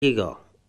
Ego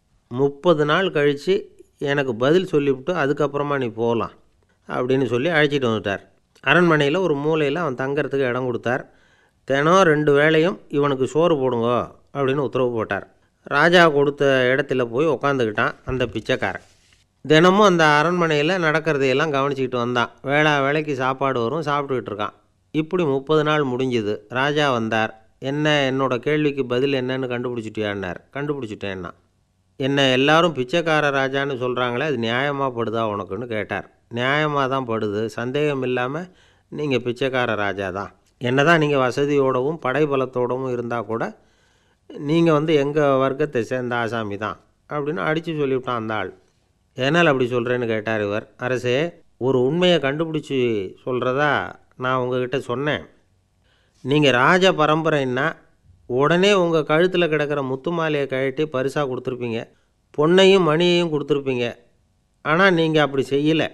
30 நாள் கழித்து எனக்கு பதில் சொல்லிவிட்டு அதுக்கப்புறமா நீ போகலாம் அப்படின்னு சொல்லி அழைச்சிட்டு வந்துட்டார். அரண்மனையில் ஒரு மூலையில் அவன் தங்கிறதுக்கு இடம் கொடுத்தார். தினம் 2 வேளையும் இவனுக்கு சோறு போடுங்க அப்படின்னு உத்தரவு போட்டார். ராஜா கொடுத்த இடத்துல போய் உக்காந்துக்கிட்டான் அந்த பிச்சைக்காரன். தினமும் அந்த அரண்மனையில் நடக்கிறதையெல்லாம் கவனிச்சிக்கிட்டு வந்தான். வேளைக்கு சாப்பாடு வரும், சாப்பிட்டுக்கிட்டு இருக்கான். இப்படி 30 நாள் முடிஞ்சுது. ராஜா வந்தார். என்ன, என்னோட கேள்விக்கு பதில் என்னன்னு கண்டுபிடிச்சிட்டியான்னார். கண்டுபிடிச்சிட்டேன்னா. என்ன எல்லாரும் பிச்சைக்கார ராஜான்னு சொல்கிறாங்களே, அது நியாயமாக படுதா உனக்குன்னு கேட்டார். நியாயமாக தான் படுது, சந்தேகம் இல்லாமல் நீங்கள் பிச்சைக்கார ராஜா தான். என்ன தான் நீங்கள் வசதியோடவும் படைபலத்தோடவும் இருந்தால் கூட நீங்கள் எங்கள் வர்க்கத்தை சேர்ந்த ஆசாமி தான் அப்படின்னு அடித்து சொல்லிவிட்டான் அந்த ஆள். ஏனால் அப்படி சொல்கிறேன்னு கேட்டார் இவர். அரசே, ஒரு உண்மையை கண்டுபிடிச்சி சொல்கிறதா நான் உங்ககிட்ட சொன்னேன். நீங்கள் ராஜ பரம்பரைன்னா உடனே உங்கள் கழுத்தில் கிடக்கிற முத்து மாலையை கழட்டி பரிசாக கொடுத்துருப்பீங்க, பொன்னையும் மணியையும் கொடுத்துருப்பீங்க. ஆனால் நீங்கள் அப்படி செய்யலை.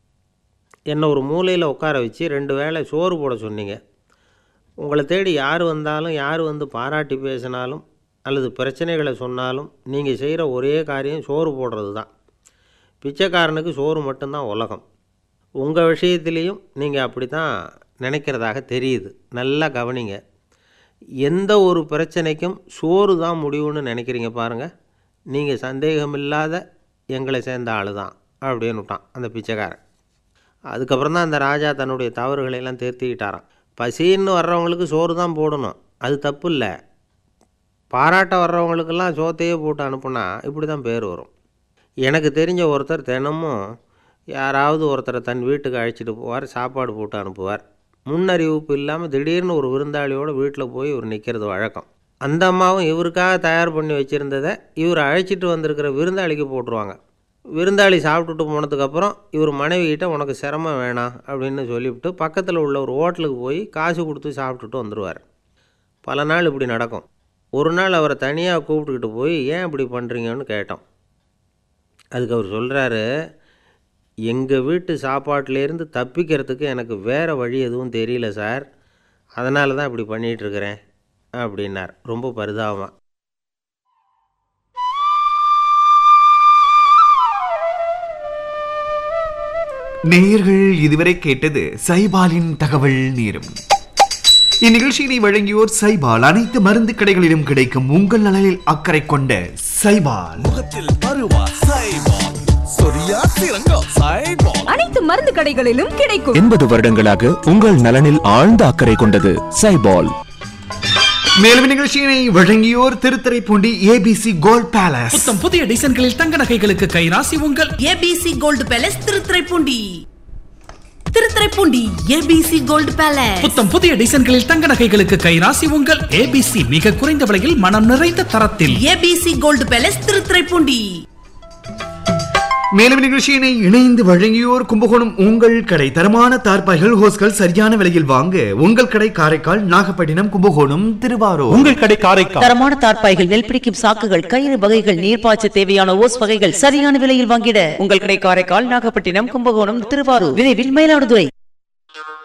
என்னை ஒரு மூலையில் உட்கார வச்சு 2 வேளை சோறு போட சொன்னீங்க. உங்களை தேடி யார் வந்தாலும், யார் பாராட்டி பேசினாலும் அல்லது பிரச்சனைகளை சொன்னாலும் நீங்கள் செய்கிற ஒரே காரியம் சோறு போடுறது தான். பிச்சைக்காரனுக்கு சோறு மட்டும்தான் உலகம். உங்கள் விஷயத்துலேயும் நீங்கள் அப்படி தான் நினைக்கிறதாக தெரியுது. நல்லா கவனிங்க. எந்த ஒரு பிரச்சனைக்கும் சோறு தான் முடிவுன்னு நினைக்கிறீங்க பாருங்கள். நீங்கள் சந்தேகமில்லாத எங்களை சேர்ந்த ஆள் தான் அப்படின்னு விட்டான் அந்த பிச்சைக்காரன். அதுக்கப்புறம் தான் அந்த ராஜா தன்னுடைய தவறுகளையெல்லாம் திருத்திக்கிட்டாராம். பசின்னு வர்றவங்களுக்கு சோறு தான் போடணும், அது தப்பு இல்லை. பாராட்ட வர்றவங்களுக்கெல்லாம் சோத்தையே போட்டு அனுப்புனா இப்படி தான் பேர் வரும். எனக்கு தெரிஞ்ச ஒருத்தர் தினமும் யாராவது ஒருத்தரை தன் வீட்டுக்கு அழைச்சிட்டு போவார், சாப்பாடு போட்டு அனுப்புவார். முன்னறிவிப்பு இல்லாமல் திடீர்னு ஒரு விருந்தாளியோடு வீட்டில் போய் இவர் நிற்கிறது வழக்கம். அந்த அம்மாவும் இவருக்காக தயார் பண்ணி வச்சுருந்ததை இவர் அழைச்சிட்டு வந்திருக்கிற விருந்தாளிக்கு போட்டுருவாங்க. விருந்தாளி சாப்பிட்டுட்டு போனதுக்கப்புறம் இவர் மனைவிகிட்ட உனக்கு சிரமம் வேணாம் அப்படின்னு சொல்லிவிட்டு பக்கத்தில் உள்ள ஒரு ஹோட்டலுக்கு போய் காசு கொடுத்து சாப்பிட்டுட்டு வந்துடுவார். பல நாள் இப்படி நடக்கும். ஒரு நாள் அவரை தனியாக கூப்பிட்டுக்கிட்டு போய் ஏன் இப்படி பண்ணுறீங்கன்னு கேட்டோம். அதுக்கு அவர் சொல்கிறாரு, எங்கள் வீட்டு சாப்பாட்டிலேருந்து தப்பிக்கிறதுக்கு எனக்கு வேறு வழி எதுவும் தெரியல சார், அதனால தான் இப்படி பண்ணிகிட்ருக்கிறேன் அப்படின்னார் ரொம்ப பரிதாபமாக. நேயர்கள் இதுவரை கேட்டது சைபாலின் தகவல் நேரம். இந்நிகழ்ச்சியினை வழங்கியோர் சைபால். அனைத்து மருந்து கடைகளிலும் கிடைக்கும் உங்கள் நலனில் அக்கறை கொண்ட சைபால். முகத்தில் பருவா சைபால், சொரியா சிறங்கா சைபால். அனைத்து மருந்து கடைகளிலும் கிடைக்கும். 80 வருடங்களாக உங்கள் நலனில் ஆழ்ந்த அக்கறை கொண்டது சைபால். மேலும் நிகழ்ச்சியினை வழங்கியோர் திருத்துறைப்பூண்டி ஏபிசி கோல்ட் பேலஸ். புத்தம் புதிய டிசைன்களில் தங்க நகைகளுக்கு கைராசி உங்கள் ABC gold palace Thiruthuraipoondi. Thiruthuraipoondi ABC gold palace. புத்தம் புதிய டிசைன்களில் தங்க நகைகளுக்கு கைராசி உங்கள் ஏபிசி. மிக குறைந்த விலையில் மனம் நிறைந்த தரத்தில் ஏபிசி கோல்ட் பேலஸ் திருத்துறைப்பூண்டி. மேலும் நிகழ்ச்சியினை இணைந்து வழங்கியோர் கும்பகோணம் உங்கள் கடை. தரமான தார்பாய்கள், ஹோஸ்கள் சரியான விலையில் வாங்க உங்கள் கடை காரைக்கால், நாகப்பட்டினம், கும்பகோணம், திருவாரூர். உங்கள் கடை காரைக்கால். தரமான தார்பாய்கள், நெல் பிடிக்கும் சாக்குகள், கயிறு வகைகள், நீர்ப்பாய்ச்ச தேவையான ஓஸ் வகைகள் சரியான விலையில் வாங்கிட உங்கள் கடை காரைக்கால், நாகப்பட்டினம், கும்பகோணம், திருவாரூர். விரைவில் மயிலாடுதுறை.